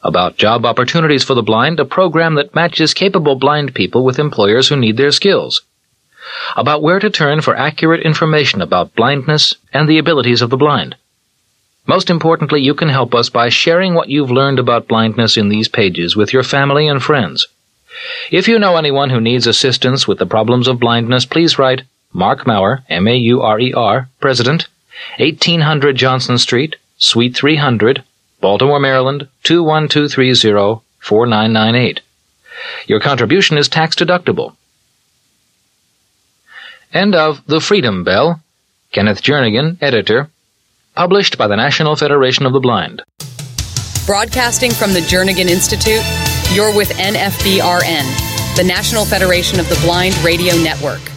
about job opportunities for the blind, a program that matches capable blind people with employers who need their skills. About where to turn for accurate information about blindness and the abilities of the blind. Most importantly, you can help us by sharing what you've learned about blindness in these pages with your family and friends. If you know anyone who needs assistance with the problems of blindness, please write Mark Maurer, M-A-U-R-E-R, President, 1800 Johnson Street, Suite 300, Baltimore, Maryland, 21230-4998. Your contribution is tax-deductible. End of The Freedom Bell. Kenneth Jernigan, editor. Published by the National Federation of the Blind. Broadcasting from the Jernigan Institute, you're with NFBRN, the National Federation of the Blind Radio Network.